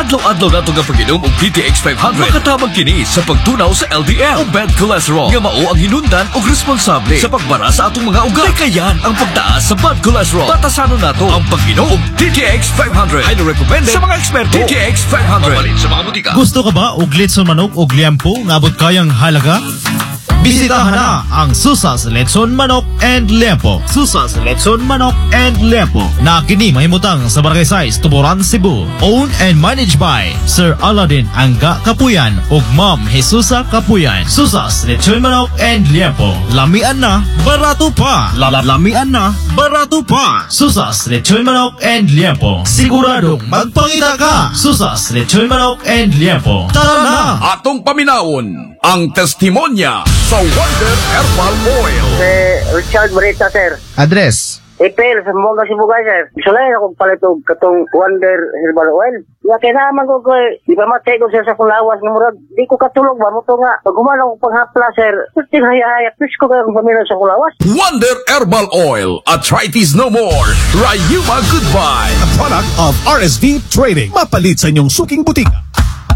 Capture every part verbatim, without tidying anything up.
Adlaw-adlaw na itong pag-inom og D T X five hundred. Makatabang kini sa pagtunaw sa L D L o bad cholesterol. Nga mao ang hinundan og responsable sa pagbara sa atong mga ugat. Kayan ang pagtaas sa bad cholesterol. Batasanon nato ang pag-inom og D T X five hundred. Highly recommended sa mga eksperto. D T X five hundred. Mabalin sa mga butika. Gusto ka ba og litson manok og liempo nga abot kayang halaga? Bisitahan na ang Susas Letson Manok and Liempo. Susas Letson Manok and Liempo na kini mahimutang sa Barangay Size, Tuburan, Cebu. Owned and managed by Sir Aladdin Angga Kapuyan ug Ma'am Jesusa Kapuyan. Susas Letson Manok and Liempo. Lamian na, barato pa. Lamian na, barato pa. Susas Letson Manok and Liempo. Siguradong magpangita ka. Susas Letson Manok and Liempo. Tara na! Atong paminawon ang testimonya sa Wonder Herbal Oil. Si Richard Marita, sir. Address. Ipil, sa mga Sibugay, sir. Gusto lang akong palitog katong Wonder Herbal Oil. Nga kailangan ko ko, di ba matay ko, sir, sa kulawas ng murag. Di ko katulog ba mo to nga. Pag humalaw ko panghapla, sir, puting haya-haya, please ko kayong pamilya sa kulawas. Wonder Herbal Oil. Arthritis no more. Rayuma goodbye. A product of R S V Trading. Mapalit sa inyong suking butika.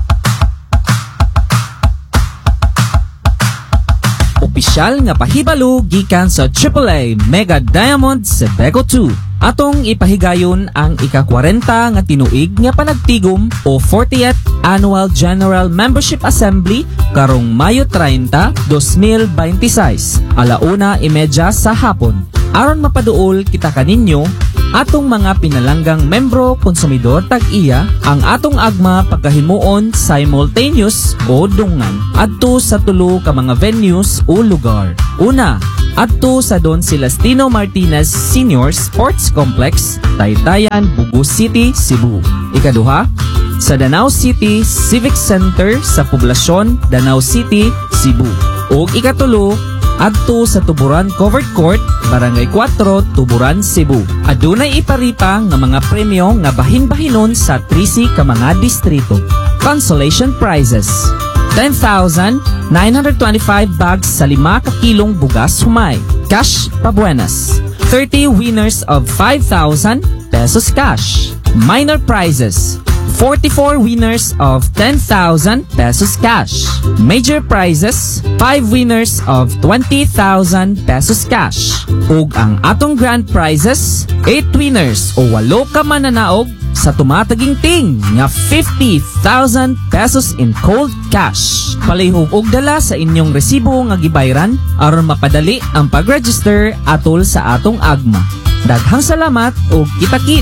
Opisyal nga pahibalo gikan sa triple A Mega Diamond Sebeco two. Atong ipahigayon ang ika-kwarenta nga tinuig nga panagtigom o fortieth Annual General Membership Assembly karong Mayo treinta, dos mil veintiséis, alauna imedya sa hapon. Aron mapaduol kita kaninyo atong mga pinalanggang membro konsumidor tag-iya ang atong agma pagkahimuon simultaneous o dungan adto sa tulo ka mga venues o lugar. Una, adto sa Don Celestino Martinez Senior Sports Complex, Taytayan, Bugu City, Cebu. Ikaduha, sa Danau City Civic Center sa poblasyon Danau City, Cebu. Ug ikatulo, adto sa Tuburan Covered Court, Barangay four, Tuburan, Cebu. Adunay iparipa nga mga premyo nga bahin-bahinon sa trisi ka mga distrito. Consolation prizes: ten thousand nine hundred twenty-five bags sa lima ka kilong bugas humay. Cash pabuenas. thirty winners of five thousand pesos cash. Minor prizes: forty-four winners of ten thousand pesos cash. Major prizes: five winners of twenty thousand pesos cash. Ug ang atong grand prizes: eight winners o walo ka mananaog sa tumataging ting nga fifty thousand pesos in cold cash. Palihog og dala sa inyong resibo nga gibayran aron mapadali ang pag-register atol sa atong agma. Daghang salamat ug kita-kita